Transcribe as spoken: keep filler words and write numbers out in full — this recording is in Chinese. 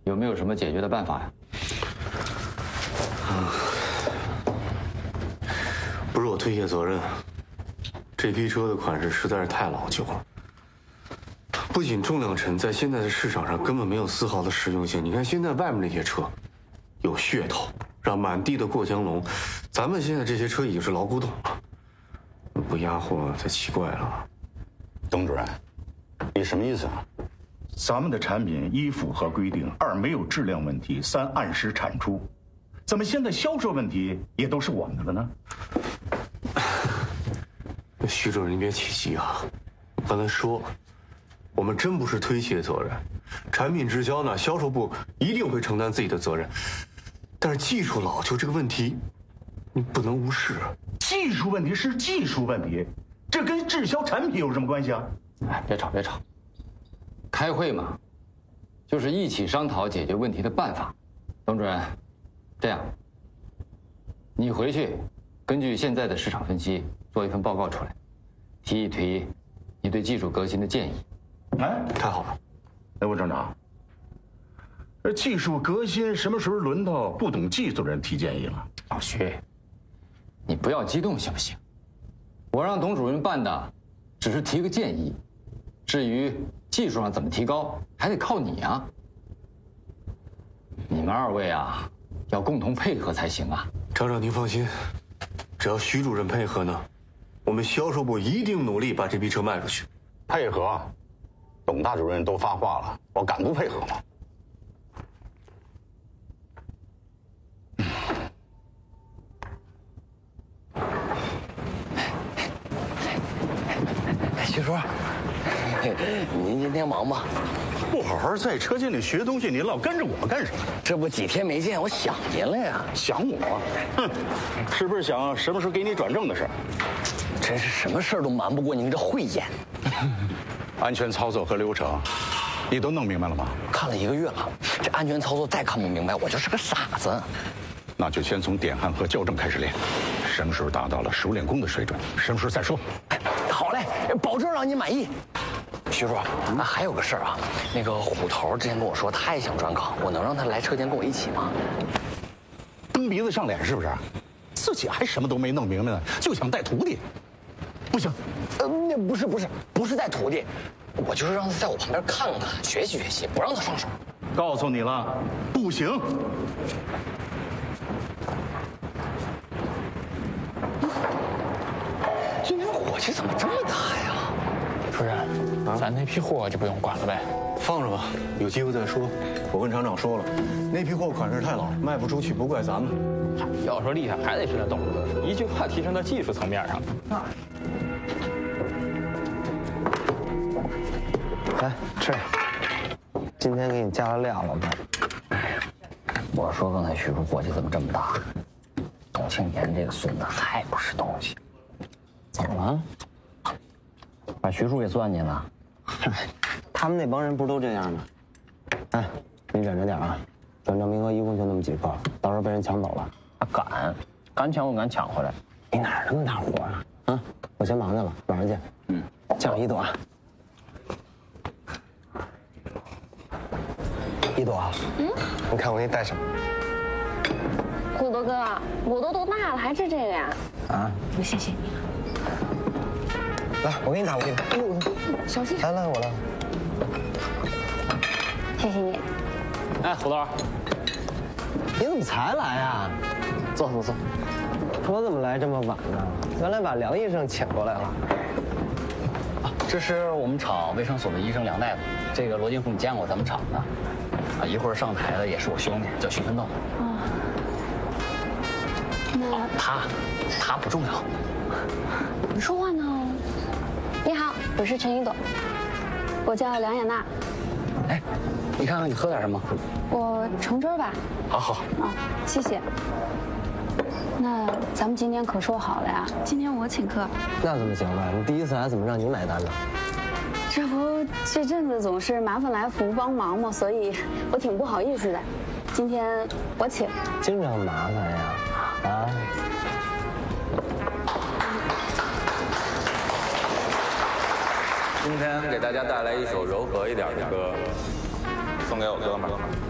有没有什么解决的办法呀？ 啊，不是我推卸责任，这批车的款式实在是太老旧了，不仅重量沉，在现在的市场上根本没有丝毫的实用性。你看现在外面那些车，有噱头，让满地的过江龙，咱们现在这些车已经是老古董了，不压货才奇怪了。 董主任，你什么意思啊？ 咱们的产品一符合规定，二没有质量问题，三按时产出，怎么现在销售问题也都是我们的了呢？ 徐主任，您别起急啊！刚才说了，我们真不是推卸责任，产品滞销呢，销售部一定会承担自己的责任。但是技术老旧这个问题，你不能无视。 技术问题是技术问题，这跟滞销产品有什么关系啊？ 哎，别吵别吵，开会嘛，就是一起商讨解决问题的办法。董主任，这样，你回去根据现在的市场分析做一份报告出来，提一提你对技术革新的建议。 哎， 太好了！ 哎，吴厂长，这技术革新什么时候轮到不懂技术的人提建议了？ 老徐，你不要激动行不行？我让董主任办的，只是提个建议，至于技术上怎么提高，还得靠你啊！你们二位啊，要共同配合才行啊！ 厂长您放心，只要徐主任配合呢，我们销售部一定努力把这批车卖出去。 配合？董大主任都发话了，我敢不配合吗？ 徐叔，您今天忙吗？ 不好好在车间里学东西，你老跟着我干什么？ 这不几天没见，我想您了呀。 想我？哼，是不是想什么时候给你转正的事？ 真是什么事儿都瞒不过您这慧眼。 安全操作和流程，你都弄明白了吗？ 看了一个月了，这安全操作再看不明白，我就是个傻子。 那就先从点焊和校正开始练，什么时候达到了熟练工的水准，什么时候再说。 哎，好嘞，保证让您满意。徐叔，那还有个事儿啊，那个虎头之前跟我说他也想转岗，我能让他来车间跟我一起吗？ 蹬鼻子上脸是不是？自己还什么都没弄明白呢，就想带徒弟，不行。 呃，那不是不是不是带徒弟，我就是让他在我旁边看看学习学习，不让他上手。 告诉你了，不行。 今天火气怎么这么大呀？ 主任，啊、咱那批货就不用管了呗？ 放着吧，有机会再说。我跟厂长说了，那批货款式太老，卖不出去，不怪咱们。 要说厉害，还得是那董主任，一句话提升到技术层面上。 来吃，今天给你加了俩老板。 我说刚才徐叔火气怎么这么大？董庆年这个孙子太不是东西。怎么了？把徐叔给算计了？ 他们那帮人不是都这样吗？哎，你忍着点啊，转正名额一共就那么几个，到时候被人抢走了。 他敢，敢抢我敢抢回来。 你哪儿那么大火啊？啊，我先忙去了，晚上见。嗯，叫一朵啊。一朵，嗯，你看我给你带什么？ 虎头哥，我都多大了还是这个呀？ 啊， 我谢谢你。 来，我给你打，我给你打。哎呦， 小心！ 来来，我来。 谢谢你。 哎，虎头， 你怎么才来呀？坐坐坐。我怎么来这么晚呢？原来把梁医生请过来了。 啊，这是我们厂卫生所的医生梁大夫，这个罗金虎你见过咱们厂的。啊，一会儿上台的也是我兄弟，叫徐分栋。 哦。那、 啊、他，他不重要。 你说话呢？你好，我是陈一朵，我叫梁雅娜。 哎，你看看你喝点什么？ 我橙汁吧。 好好。 啊，谢谢。那咱们今天可说好了呀，今天我请客。 那怎么行呢？你第一次来怎么让你买单呢？ 这不这阵子总是麻烦来福帮忙嘛，所以我挺不好意思的。今天我请。 经常麻烦呀，啊！ 今天给大家带来一首柔和一点的歌，送给我哥们儿。